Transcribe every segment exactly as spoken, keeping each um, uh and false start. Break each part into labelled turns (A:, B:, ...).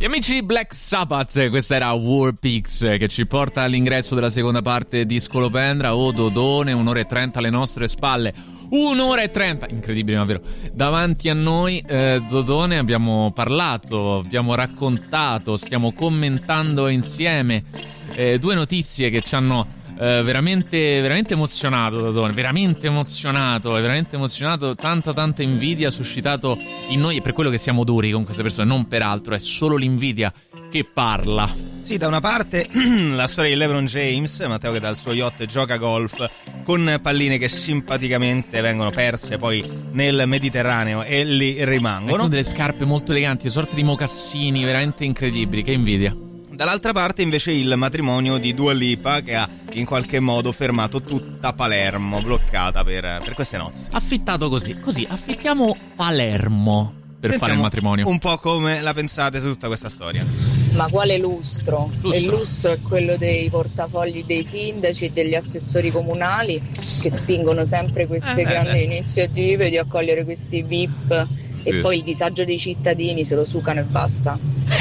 A: Gli amici di Black Sabbath, questa era War Pigs, che ci porta all'ingresso della seconda parte di Scolopendra. Oh Dodone, un'ora e trenta alle nostre spalle. Un'ora e trenta, incredibile ma vero. Davanti a noi, eh, Dodone, abbiamo parlato, abbiamo raccontato, stiamo commentando insieme eh, due notizie che ci hanno eh, veramente, veramente emozionato, Dodone. Veramente emozionato, veramente emozionato. Tanta, tanta invidia suscitato in noi, e per quello che siamo duri con queste persone, non per altro, è solo l'invidia che parla.
B: Sì, da una parte la storia di LeBron James, Matteo, che dal suo yacht gioca golf con palline che simpaticamente vengono perse poi nel Mediterraneo e lì rimangono.
A: E con delle scarpe molto eleganti, sorte di mocassini veramente incredibili, che invidia.
B: Dall'altra parte invece il matrimonio di Dua Lipa, che ha in qualche modo fermato tutta Palermo, bloccata per, per queste nozze.
A: Affittato così, così, affittiamo Palermo per
B: Sentiamo
A: fare il matrimonio.
B: Un po' come la pensate su tutta questa storia.
C: Ma quale lustro?
A: Lustro.
C: Il lustro è quello dei portafogli dei sindaci e degli assessori comunali, che spingono sempre queste
B: Eh,
C: grandi
B: eh.
C: iniziative di accogliere questi V I P,
A: Sì.
C: e poi il disagio dei cittadini se lo sucano e basta.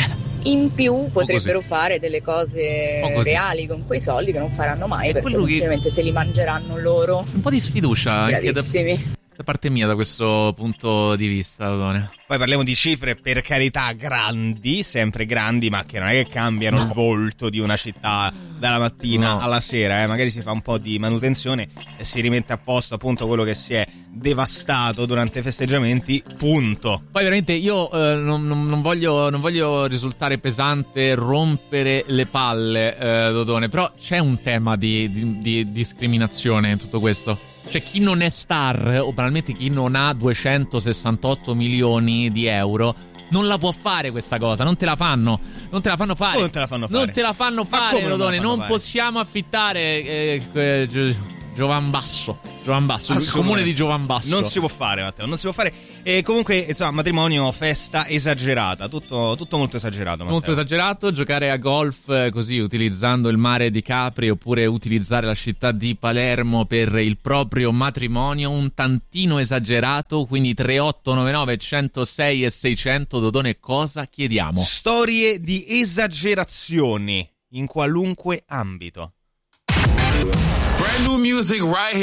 C: In più potrebbero
A: così.
C: fare delle cose
A: Un po' così.
C: reali con quei soldi che non faranno mai,
A: È
C: perché
A: quello che-
C: semplicemente se li mangeranno loro.
A: Un po' di sfiducia anche da,
C: Bravissimi.
A: da parte mia da questo punto di vista, Dodone.
B: Poi parliamo di cifre, per carità, grandi, sempre grandi, ma che non è che cambiano il volto di una città dalla mattina
A: No.
B: alla sera, eh. Magari si fa un po' di manutenzione e si rimette a posto appunto quello che si è devastato durante i festeggiamenti, punto.
A: Poi veramente io eh, non, non- non voglio, non voglio risultare pesante, rompere le palle, eh, Dodone, però c'è un tema di, di- di discriminazione in tutto questo. Cioè, chi non è star, o banalmente chi non ha duecentosessantotto milioni di euro, non la può fare questa cosa, non te la fanno, non te la fanno fare.
B: Non te la fanno fare.
A: Non te la fanno
B: Ma
A: fare,
B: come non me la
A: Dodone,
B: fanno
A: non
B: fare?
A: possiamo affittare eh, eh, Gio- Giovan Basso, Giovan Basso, il comune di Giovan Basso.
B: Non si può fare, Matteo, non si può fare. E comunque, insomma, matrimonio, festa esagerata, tutto, tutto molto esagerato, Matteo.
A: Molto esagerato, giocare a golf eh, così utilizzando il mare di Capri, oppure utilizzare la città di Palermo per il proprio matrimonio, un tantino esagerato. Quindi tre otto nove nove uno zero sei e seicento, Dodone, cosa chiediamo?
B: Storie di esagerazioni in qualunque ambito.
D: Brand new music right here.